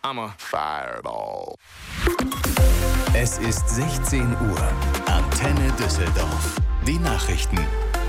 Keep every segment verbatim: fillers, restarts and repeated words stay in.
I'm a fireball. Es ist sechzehn Uhr. Antenne Düsseldorf. Die Nachrichten.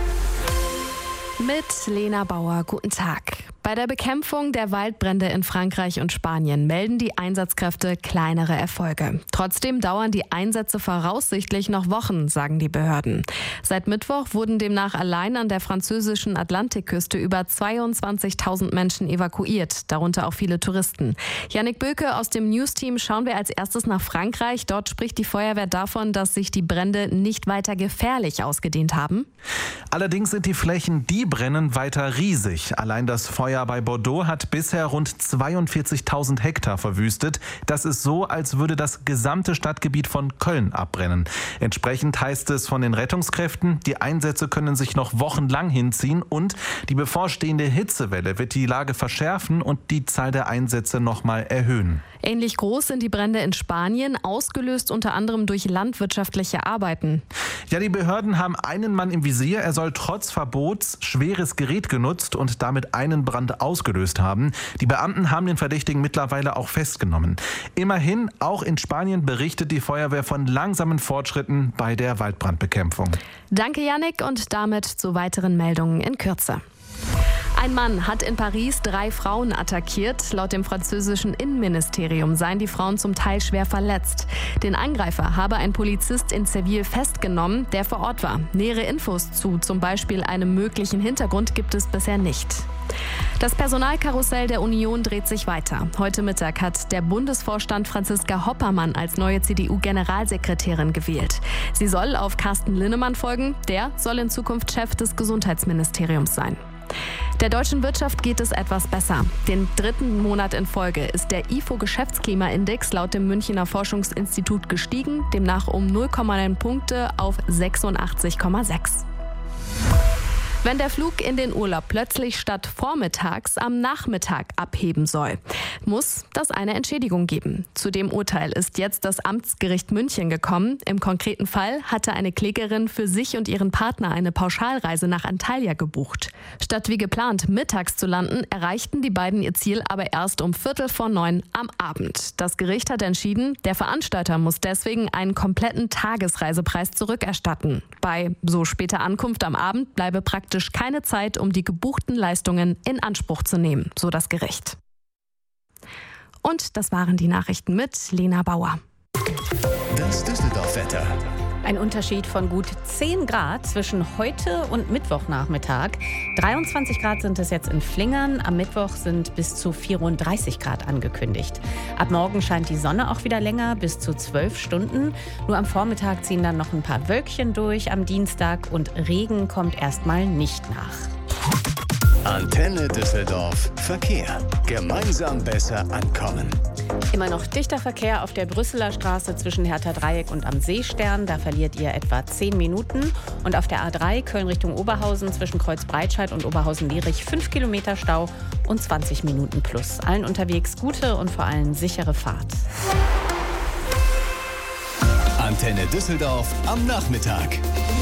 Mit Lena Bauer, guten Tag. Bei der Bekämpfung der Waldbrände in Frankreich und Spanien melden die Einsatzkräfte kleinere Erfolge. Trotzdem dauern die Einsätze voraussichtlich noch Wochen, sagen die Behörden. Seit Mittwoch wurden demnach allein an der französischen Atlantikküste über zweiundzwanzigtausend Menschen evakuiert, darunter auch viele Touristen. Jannik Böke aus dem News-Team, schauen wir als erstes nach Frankreich. Dort spricht die Feuerwehr davon, dass sich die Brände nicht weiter gefährlich ausgedehnt haben. Allerdings sind die Flächen, die brennen, weiter riesig. Allein das Feuer bei Bordeaux hat bisher rund zweiundvierzigtausend Hektar verwüstet. Das ist so, als würde das gesamte Stadtgebiet von Köln abbrennen. Entsprechend heißt es von den Rettungskräften, die Einsätze können sich noch wochenlang hinziehen und die bevorstehende Hitzewelle wird die Lage verschärfen und die Zahl der Einsätze noch mal erhöhen. Ähnlich groß sind die Brände in Spanien, ausgelöst unter anderem durch landwirtschaftliche Arbeiten. Ja, die Behörden haben einen Mann im Visier. Er soll trotz Verbots schweres Gerät genutzt und damit einen Brand ausgelöst haben. Die Beamten haben den Verdächtigen mittlerweile auch festgenommen. Immerhin, auch in Spanien berichtet die Feuerwehr von langsamen Fortschritten bei der Waldbrandbekämpfung. Danke, Jannik, und damit zu weiteren Meldungen in Kürze. Ein Mann hat in Paris drei Frauen attackiert. Laut dem französischen Innenministerium seien die Frauen zum Teil schwer verletzt. Den Angreifer habe ein Polizist in Seville festgenommen, der vor Ort war. Nähere Infos zu zum Beispiel einem möglichen Hintergrund gibt es bisher nicht. Das Personalkarussell der Union dreht sich weiter. Heute Mittag hat der Bundesvorstand Franziska Hoppermann als neue C D U-Generalsekretärin gewählt. Sie soll auf Carsten Linnemann folgen. Der soll in Zukunft Chef des Gesundheitsministeriums sein. Der deutschen Wirtschaft geht es etwas besser. Den dritten Monat in Folge ist der I F O-Geschäftsklimaindex laut dem Münchner Forschungsinstitut gestiegen, demnach um null Komma neun Punkte auf sechsundachtzig Komma sechs. Wenn der Flug in den Urlaub plötzlich statt vormittags am Nachmittag abheben soll, muss das eine Entschädigung geben. Zu dem Urteil ist jetzt das Amtsgericht München gekommen. Im konkreten Fall hatte eine Klägerin für sich und ihren Partner eine Pauschalreise nach Antalya gebucht. Statt wie geplant mittags zu landen, erreichten die beiden ihr Ziel aber erst um Viertel vor neun am Abend. Das Gericht hat entschieden, der Veranstalter muss deswegen einen kompletten Tagesreisepreis zurückerstatten. Bei so später Ankunft am Abend bleibe praktisch keine Zeit, um die gebuchten Leistungen in Anspruch zu nehmen, so das Gericht. Und das waren die Nachrichten mit Lena Bauer. Das Düsseldorf-Wetter. Ein Unterschied von gut zehn Grad zwischen heute und Mittwochnachmittag. dreiundzwanzig Grad sind es jetzt in Flingern. Am Mittwoch sind bis zu vierunddreißig Grad angekündigt. Ab morgen scheint die Sonne auch wieder länger, bis zu zwölf Stunden. Nur am Vormittag ziehen dann noch ein paar Wölkchen durch am Dienstag und Regen kommt erstmal nicht nach. Antenne Düsseldorf. Verkehr. Gemeinsam besser ankommen. Immer noch dichter Verkehr auf der Brüsseler Straße zwischen Hertha Dreieck und am Seestern. Da verliert ihr etwa zehn Minuten. Und auf der A drei Köln Richtung Oberhausen zwischen Kreuzbreitscheid und Oberhausen-Lierich fünf Kilometer Stau und zwanzig Minuten plus. Allen unterwegs gute und vor allem sichere Fahrt. Antenne Düsseldorf am Nachmittag.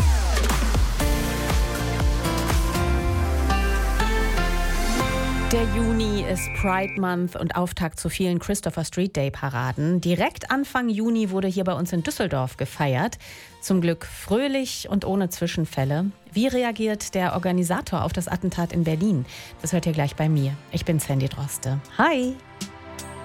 Der Juni ist Pride Month und Auftakt zu vielen Christopher Street Day Paraden. Direkt Anfang Juni wurde hier bei uns in Düsseldorf gefeiert. Zum Glück fröhlich und ohne Zwischenfälle. Wie reagiert der Organisator auf das Attentat in Berlin? Das hört ihr gleich bei mir. Ich bin Sandy Droste. Hi!